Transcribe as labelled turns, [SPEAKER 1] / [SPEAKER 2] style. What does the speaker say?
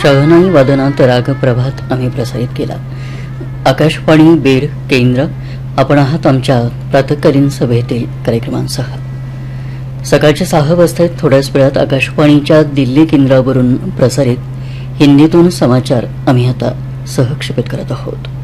[SPEAKER 1] शहनाई वादनात राग प्रभात आम्ही प्रसारित केला. आकाशवाणी बीड केंद्र, आपण आहात आमच्या प्रातःकालीन सभेतील कार्यक्रमांसह. सकाळच्या 6 वाजता थोड्याच वेळात आकाशवाणीच्या दिल्ली केंद्रावरून प्रसारित हिंदीतून समाचार आम्ही आता सहक्षेपित करत आहोत.